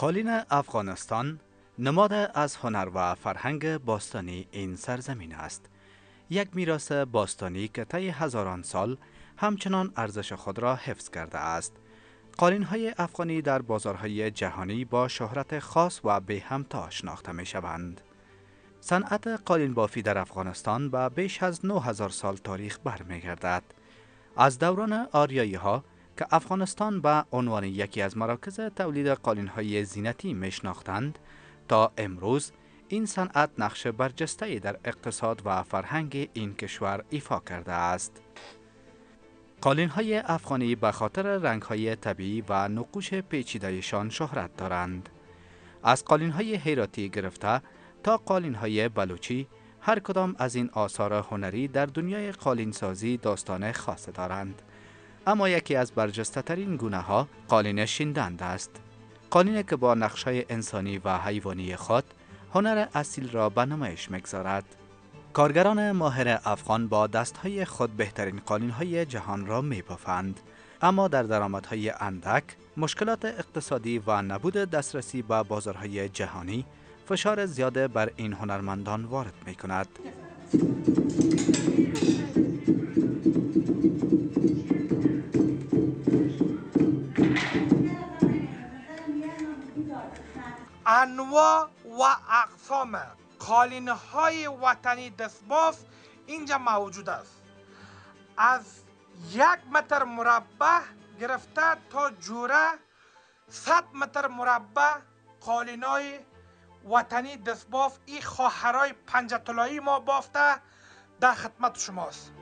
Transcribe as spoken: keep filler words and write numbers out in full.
قالین افغانستان نماد از هنر و فرهنگ باستانی این سرزمین است. یک میراث باستانی که طی هزاران سال همچنان ارزش خود را حفظ کرده است. قالین‌های افغانی در بازارهای جهانی با شهرت خاص و به همتا شناخته می شوند. صنعت قالین بافی در افغانستان به بیش از نه هزار سال تاریخ برمیگردد. از دوران آریایی ها که افغانستان به عنوان یکی از مراکز تولید قالین‌های زینتی میشناختند تا امروز این صنعت نقش برجسته‌ای در اقتصاد و فرهنگ این کشور ایفا کرده است. قالین‌های افغانی به خاطر رنگ‌های طبیعی و نقوش پیچیده‌شان شهرت دارند. از قالین‌های هراتی گرفته تا قالین‌های بلوچی، هر کدام از این آثار هنری در دنیای قالین‌سازی داستان خاص دارند. اما یکی از برجسته ترین گونه ها قالین شیندند است. قالینی که با نقش‌های انسانی و حیوانی خود هنر اصیل را به نمایش می‌گذارد. کارگران ماهر افغان با دستهای خود بهترین قالین‌های جهان را می‌بافند، اما در درآمدهای اندک، مشکلات اقتصادی و نبود دسترسی به بازارهای جهانی فشار زیاده بر این هنرمندان وارد می‌کند. انواع و اقسام قالین های وطنی دستباف اینجا موجود است. از یک متر مربع گرفته تا جوره صد متر مربع قالین های وطنی دستباف این خواهرای پنجه طلایی ما بافته در خدمت شماست.